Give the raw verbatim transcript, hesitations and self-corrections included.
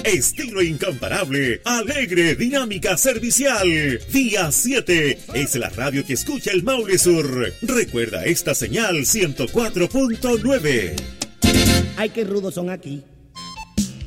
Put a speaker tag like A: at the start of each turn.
A: Estilo incomparable, alegre, dinámica, servicial. Día siete es la radio que escucha el Maule Sur. Recuerda esta señal ciento cuatro punto nueve.
B: Ay, qué rudos son aquí.